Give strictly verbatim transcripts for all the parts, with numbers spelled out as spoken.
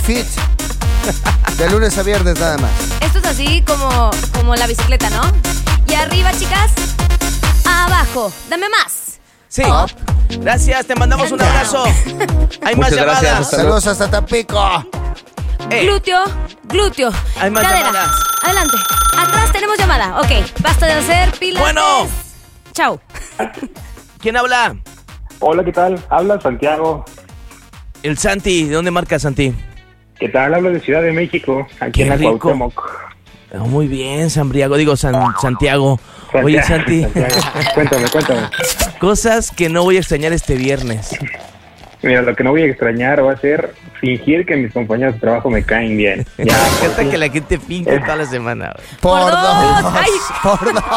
Fit. De lunes a viernes nada más. Esto es así como, como la bicicleta, ¿no? Y arriba, chicas, abajo. Dame más. Sí. Up. Gracias, te mandamos un abrazo. Hay más llamadas. Gracias. Saludos hasta Tampico. Eh. Glúteo, glúteo. Hay más cadera. llamadas. Adelante. Atrás tenemos llamada. Ok, basta de hacer pilates. Bueno. Chau. ¿Quién habla? Hola, ¿qué tal? Habla Santiago. El Santi. ¿De dónde marca Santi? ¿Qué tal? Hablo de Ciudad de México, aquí Qué en la rico. Cuauhtémoc. Oh, muy bien, Sambriago. Digo, San, Santiago. Santiago. Oye, Santi. Santiago. Cuéntame, cuéntame. Cosas que no voy a extrañar este viernes. Mira, lo que no voy a extrañar va a ser fingir que mis compañeros de trabajo me caen bien. Ya, Me encanta que la gente finge toda la semana. Güey. Por, Por dos. dos. Ay. Por dos.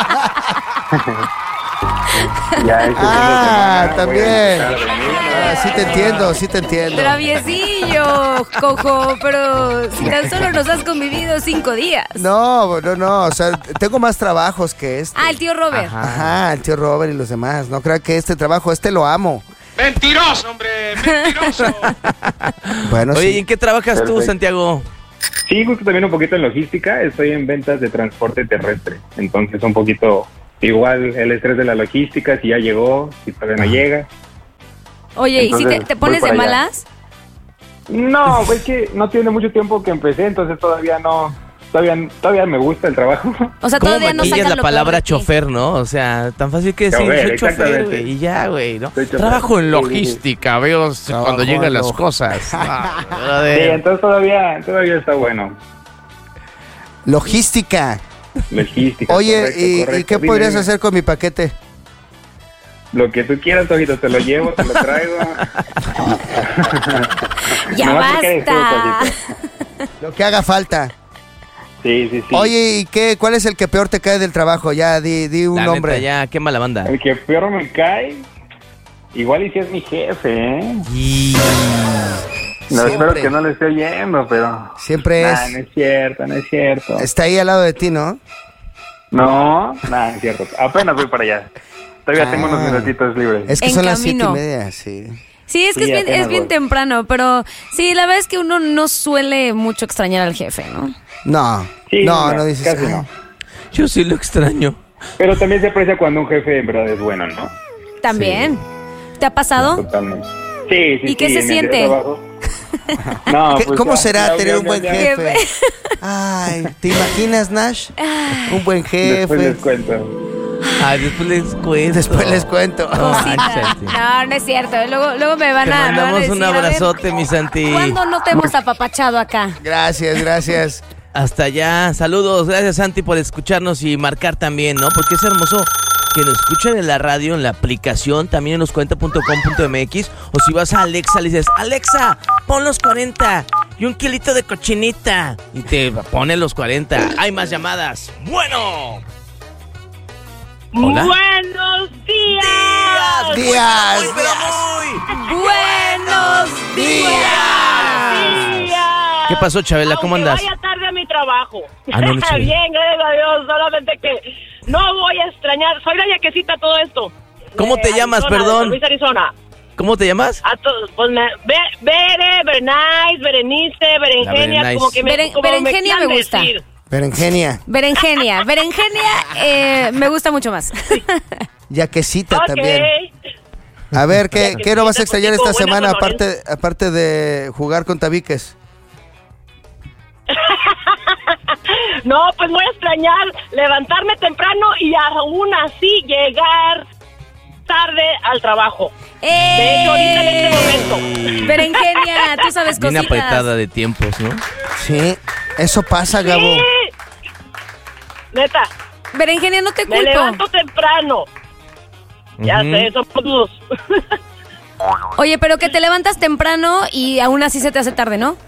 ya este Ah, fin de semana también. voy a empezar de mí. Ah, sí te entiendo, sí te entiendo. Traviesillo, cojo, pero si tan solo nos has convivido cinco días. No, no, no, o sea, tengo más trabajos que este. Ah, el tío Robert. Ajá. Ajá, el tío Robert y los demás. No crean que este trabajo, este lo amo. ¡Mentiroso, hombre! ¡Mentiroso! Bueno, Oye, sí. ¿y en qué trabajas tú, Perfecto. Santiago? Sí, justo también un poquito en logística. Estoy en ventas de transporte terrestre. Entonces, un poquito igual el estrés de la logística, si ya llegó, si todavía no llega. Oye, ¿y si te, Entonces, te pones voy de para allá. malas? No, pues que no tiene mucho tiempo que empecé, entonces todavía no, todavía, todavía me gusta el trabajo. O sea, ¿Cómo todavía no maquillas sacas la lo palabra peor de ti. chofer, no? O sea, tan fácil que decir, Chofer, soy chofer, exactamente. güey, y ya, güey, ¿no? Soy chofer. Trabajo en Sí, logística, veo Trabajo cuando llegan en las log- cosas. Ah, Sí, brother. entonces todavía, todavía está bueno. Logística. Logística. Oye, correcto, ¿y, correcto. ¿y qué Dime, podrías dime. hacer con mi paquete? Lo que tú quieras, Tojito, te lo llevo, te lo traigo. Ya Nomás porque eres tú, basta. Tojito. Lo que haga falta. Sí, sí, sí. Oye, ¿y qué? ¿Cuál es el que peor te cae del trabajo? Ya, di, di un La nombre. neta, ya, qué mala banda. El que peor me cae, igual y si es mi jefe, ¿eh? Y... No, Siempre. espero que no le esté oyendo, pero... Siempre Nah, es. no es cierto, no es cierto. Está ahí al lado de ti, ¿no? No, nada, es cierto. Apenas voy para allá. Todavía Ah. tengo unos minutitos libres. Es que En son las siete y camino. media, sí. Sí, es que Sí, es bien, apenas es bien voy. temprano, pero sí, la verdad es que uno no suele mucho extrañar al jefe, ¿no? No, Sí, no, no, no dices. casi "Ay". no. Yo sí lo extraño. Pero también se aprecia cuando un jefe en verdad es bueno, ¿no? También. ¿Te ha pasado? Totalmente. Sí, sí, ¿Y qué sí, se en el siente? trabajo. No, ¿Qué- pues ¿Cómo ya, será ya, tener ya, un buen ya. jefe? Ay, ¿te imaginas, Nash? Un buen Después les jefe. cuento. Ay, después les cuento. Después les cuento. Ay, Cosita. Santi. No, no es cierto. Luego, luego me van Te a. me van a mandamos decir, un a ver, abrazote, mi Santi. ¿cuándo no te hemos apapachado acá? Gracias, gracias. Hasta allá. Saludos. Gracias, Santi, por escucharnos y marcar también, ¿no? Porque es hermoso que nos escuchen en la radio, en la aplicación, también en los cuarenta punto com punto m x. O si vas a Alexa, le dices, Alexa, pon los cuarenta y un kilito de cochinita. Y te pone los cuarenta. Hay más llamadas. Bueno. Hola. Buenos días. Días, Muy, pero muy. ¡Buenos días! días. ¿Qué pasó, Chabela? ¿Cómo Aunque andas? vaya tarde a mi trabajo. Ah, no, no, Chabela. Bien, gracias a Dios. Solamente que no voy a extrañar. Soy la yaquecita todo esto. ¿Cómo De te llamas, Arizona, de perdón? San Luis, Arizona. ¿Cómo te llamas? A todos, pues me, Be- Bere, Berenice, Berenice, Berenjenia, Berenice. como que me, Beren- como Berengenia quieran me gusta. decir. Berengenia. Berengenia. Berengenia eh, me gusta mucho más. Yaquecita Ok. también. A ver, ¿qué, ¿qué no vas a extrañar esta Buena semana con aparte, aparte de jugar con tabiques? No, pues voy a extrañar levantarme temprano y aún así llegar tarde al trabajo. De hecho, ahorita en este momento. Berengenia, tú sabes Bien cositas. apretada de tiempos, ¿no? Sí, eso pasa, Gabo. Sí. Neta, Berengenia, no te me culpo. levanto temprano. Ya Ujú. sé, somos dos. Oye, pero que te levantas temprano y aún así se te hace tarde, ¿no?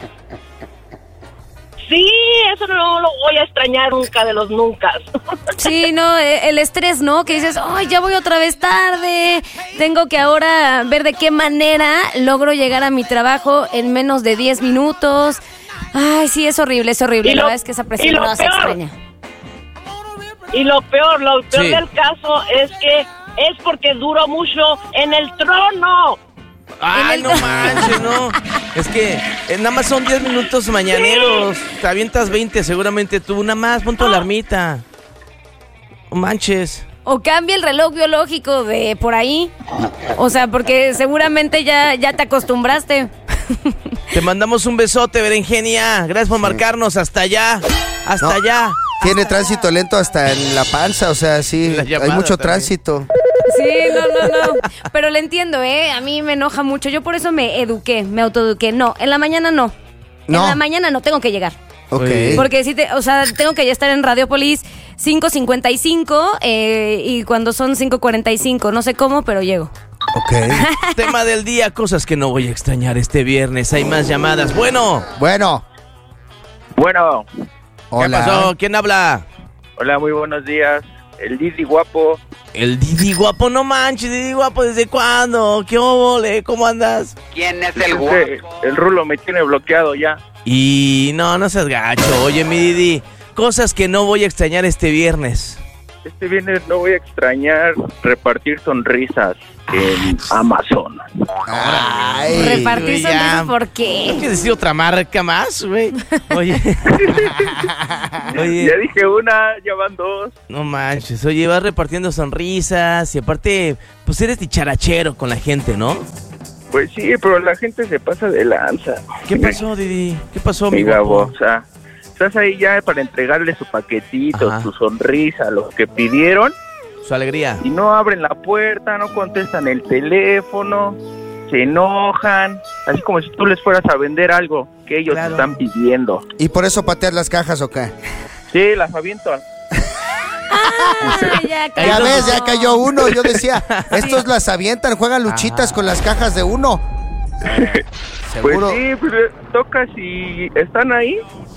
Sí, eso no lo voy a extrañar nunca de los nunca. Sí, no, eh, el estrés, ¿no? Que dices, ay, ya voy otra vez tarde, tengo que ahora ver de qué manera logro llegar a mi trabajo en menos de diez minutos. Ay, sí, es horrible, es horrible. Y La lo- verdad es que esa y presión lo no se peor. extraña. Y lo peor, lo peor Sí. del caso es que es porque duró mucho en el trono. Ay, el- no manches, no. Es que eh, nada más son diez minutos mañaneros. Te avientas veinte seguramente tú. Nada más, pon tu alarmita. No manches. O cambia el reloj biológico de por ahí. O sea, porque seguramente ya, ya te acostumbraste. Te mandamos un besote, Berengenia. Gracias por marcarnos. Hasta allá. Hasta No. allá. Tiene tránsito lento hasta en la panza, o sea, sí, La hay llamada mucho también. tránsito. Sí, no, no, no. Pero le entiendo, ¿eh? A mí me enoja mucho. Yo por eso me eduqué, me autoeduqué. No, en la mañana no. No. En la mañana no tengo que llegar. Ok. Oye. Porque sí, te, o sea, tengo que ya estar en Radiopolis cinco cincuenta y cinco eh, y cuando son cinco cuarenta y cinco, no sé cómo, pero llego. Ok. Tema del día, cosas que no voy a extrañar este viernes. Hay más llamadas. Bueno, Bueno, Bueno, hola. ¿qué pasó? ¿Quién habla? hola, muy buenos días. El Didi guapo. El Didi guapo, no manches, Didi guapo, ¿desde cuándo? ¿Qué óvole? ¿Cómo andas? ¿Quién es el Este, guapo? el Rulo me tiene bloqueado ya. Y no, no seas gacho. Oye, mi Didi, cosas que no voy a extrañar este viernes. Este viernes no voy a extrañar repartir sonrisas en Amazon. Ay. Repartir ya. sonrisas, ¿por ¿No qué? quieres decir otra marca más, güey? Oye. Oye. Ya dije una, ya van dos. No manches, oye, vas repartiendo sonrisas y aparte, pues eres dicharachero con la gente, ¿no? Pues sí, pero la gente se pasa de lanza. ¿Qué pasó, Didi? ¿Qué pasó, mi Mi Gabo, guapo? o sea, estás ahí ya para entregarle su paquetito, Ajá. su sonrisa, lo que pidieron, Su alegría. y no abren la puerta, no contestan el teléfono, se enojan, así como si tú les fueras a vender algo que ellos Claro. están pidiendo. ¿Y por eso pateas las cajas o qué? Sí, las aviento. Ah, ya cayó. Ya ves, ya cayó uno. Yo decía, estos las avientan, juegan luchitas con las cajas de uno. Pues Seguro. sí, pues eh, tocas y están ahí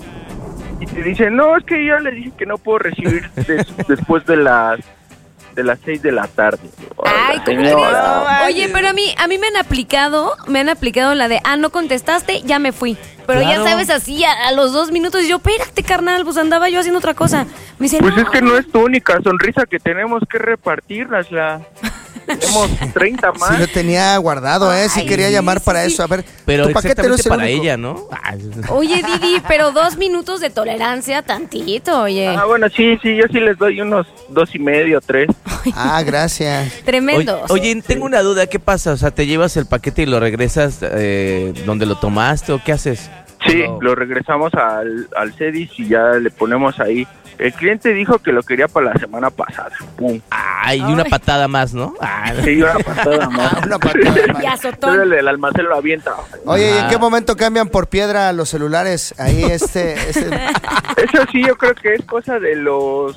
y te dicen, no, es que yo les dije que no puedo recibir des- después de las de las seis de la tarde. Ay, ¿cómo Señora. crees? Oye, pero a mí, a mí me han aplicado, me han aplicado la de, ah, no contestaste, ya me fui. Pero Claro. ya sabes, así a, a los dos minutos, y yo, espérate, carnal, pues andaba yo haciendo otra cosa. Me dicen, Pues no, es que no es tu única sonrisa que tenemos que repartirlas, la tenemos treinta Sí más. lo tenía guardado, ¿eh? Sí Ay, quería llamar sí, para sí. eso. A ver, Pero tu paquete no exactamente es el para único. ella, ¿no? Ay, Oye, Didi, pero dos minutos de tolerancia, tantito, oye. Ah, bueno, sí, sí, yo sí les doy unos dos y medio, tres. Ah, gracias. Tremendo. Oye, oye, tengo una duda, ¿qué pasa? O sea, ¿te llevas el paquete y lo regresas eh, donde lo tomaste o qué haces? Sí, No. lo regresamos al, al Cedis y ya le ponemos ahí. El cliente dijo que lo quería para la semana pasada. Pum. Ay, y una Ay. patada más, ¿no? Ah, Sí, una patada más. Una patada más. Y azotón. Entonces el almacén lo avienta. Oye, ¿y en Ah. qué momento cambian por piedra los celulares? Ahí este... este... Eso sí, yo creo que es cosa de los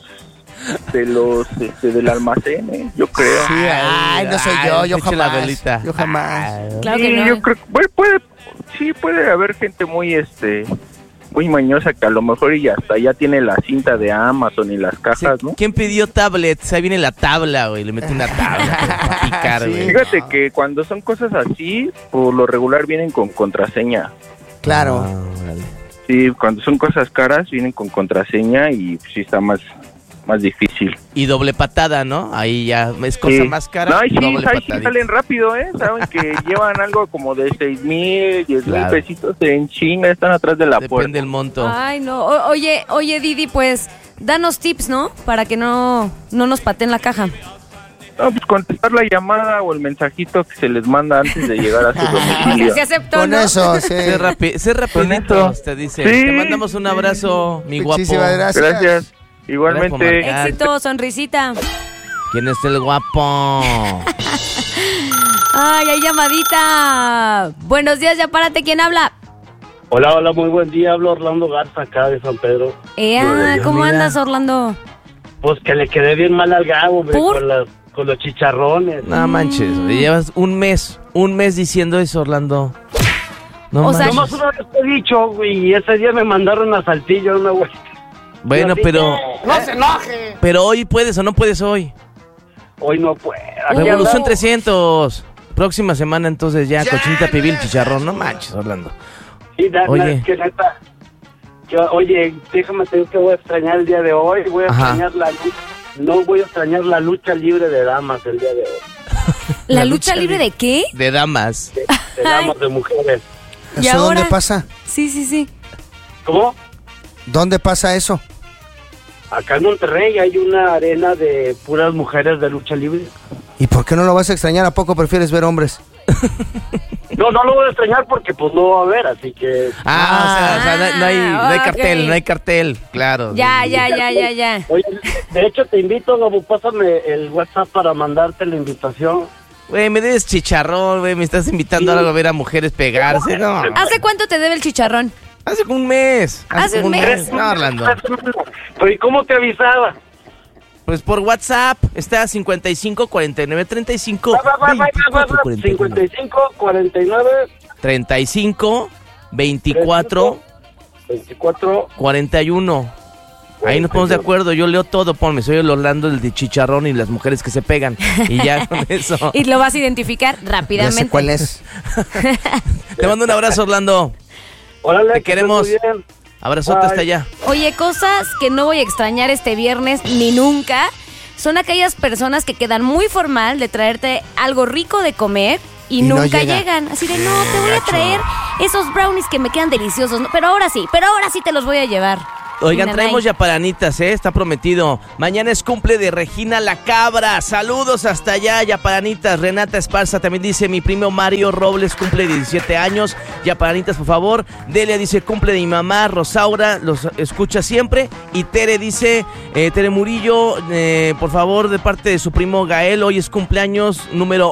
de los este, del almacén, ¿eh? Yo creo. Sí, ay, no soy yo, yo eche la jamás. velita. Yo jamás. Ay. Claro Sí, que no. yo creo que puede, puede, sí puede haber gente muy este muy mañosa que a lo mejor y hasta ya tiene la cinta de Amazon y las Sí, cajas, ¿no? ¿quién pidió tablets? Ahí viene la tabla, güey. Le mete una tabla para picar, Sí. güey. Fíjate que cuando son cosas así, por lo regular vienen con contraseña. Claro. Ah, órale. Sí, cuando son cosas caras vienen con contraseña y sí está más más difícil. Y doble patada, ¿no? Ahí ya es cosa Sí. más cara. No, y sí, doble ahí sí patadita. salen rápido, ¿eh? Saben que llevan algo como de seis mil, diez mil Claro. pesitos en chinga, están atrás de la Depende puerta. del monto. Ay, no. O- oye, oye, Didi, pues, danos tips, ¿no? Para que no, no nos pateen la caja. No, pues contestar la llamada o el mensajito que se les manda antes de llegar a su O domicilio. sea, se aceptó, Con ¿no? eso, sí. Sé, rapi sé rapidito, Con eso. te dice. Sí. Te mandamos un abrazo, mi guapo. Muchísimas gracias. Gracias. Igualmente. Gracias Éxito, sonrisita. ¿Quién es el guapo? Ay, hay llamadita. Buenos días, ya párate. ¿Quién habla? Hola, hola, muy buen día. Hablo Orlando Garza acá de San Pedro. Ea, ¿cómo mira. andas, Orlando? Pues que le quedé bien mal al Gabo, hombre, ¿Por? con, las- con los chicharrones. No manches, güey, llevas un mes, un mes diciendo eso, Orlando. No O sea, manches. Nomás una vez te he dicho, güey, y ese día me mandaron a Saltillo, una güey. Bueno, Yo pero, dije, ¡no se enoje! pero hoy puedes o no puedes hoy. Hoy no puedo. Aquí Revolución andamos. trescientos. Próxima semana entonces ya, cochinita pibil, chicharrón. No manches, Orlando. Sí, da- Oye. na- que neta. Yo, oye, déjame te digo que voy a extrañar el día de hoy. Voy a Ajá. extrañar la lucha. No voy a extrañar la lucha libre de damas el día de hoy. ¿La, La lucha, lucha libre de qué? De damas. De, de damas, de mujeres. ¿Eso ahora? dónde pasa? Sí, sí, sí. ¿Cómo? ¿Dónde pasa eso? Acá en Monterrey hay una arena de puras mujeres de lucha libre. ¿Y por qué no lo vas a extrañar? ¿A poco prefieres ver hombres? No, no lo voy a extrañar porque pues no va a haber, así que... Ah, o sea, o sea, no, no hay, no hay Ah, cartel, ok. no hay cartel, claro. Ya, ya, ya, ya, ya. Oye, de hecho te invito, Gabo, pásame el WhatsApp para mandarte la invitación. Güey, me debes chicharrón, güey, me estás invitando a ver a mujeres pegarse, no. ¿Hace cuánto te debe el chicharrón? Hace como un mes. Hace como un mes. No, Orlando. Pero ¿y cómo te avisaba? Pues por WhatsApp, está cincuenta y cinco, cuarenta y nueve, treinta y cinco, Va, va, va, va, va, veinticuatro, va, cuarenta y uno. cincuenta y cinco, cuarenta y nueve, treinta y cinco, veinticuatro, veinticuatro. cuarenta y uno. Ahí nos ponemos de acuerdo, yo leo todo, ponme, soy el Orlando, el de chicharrón y las mujeres que se pegan. Y ya con eso. Y lo vas a identificar Ya rápidamente. sé cuál es. Te mando un abrazo, Orlando. Órale, Te que estés queremos. muy bien. Abrazote Bye. hasta allá. Oye, cosas que no voy a extrañar este viernes ni nunca son aquellas personas que quedan muy formal de traerte algo rico de comer y, Y no nunca llega. llegan. Así de, no, te voy a traer esos brownies que me quedan deliciosos. ¿no? Pero ahora sí, pero ahora sí te los voy a llevar. Oigan, Nanay. traemos yaparanitas, ¿eh? Está prometido. Mañana es cumple de Regina la Cabra. Saludos hasta allá, yaparanitas. Renata Esparza también dice, mi primo Mario Robles cumple diecisiete años. Yaparanitas, por favor. Delia dice, cumple de mi mamá. Rosaura los escucha siempre. Y Tere dice, eh, Tere Murillo, eh, por favor, de parte de su primo Gael, hoy es cumpleaños número